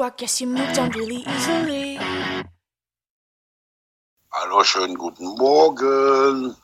I guess you moved on really easily. Hallo, schönen guten Morgen.